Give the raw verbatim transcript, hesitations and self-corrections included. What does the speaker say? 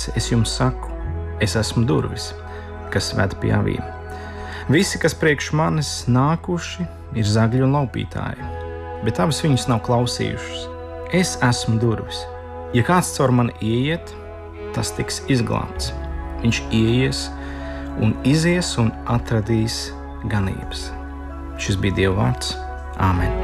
Patiesi es jums saku, es esmu durvis, kas ved pie avīm. Visi, kas priekš manis nākuši, ir zagļi un laupītāji, bet abas viņus nav klausījušas. Es esmu durvis. Ja kāds caur mani ieiet, tas tiks izglābts. Viņš ieies un izies un atradīs ganības. Šis bija Dieva vārds. Āmen.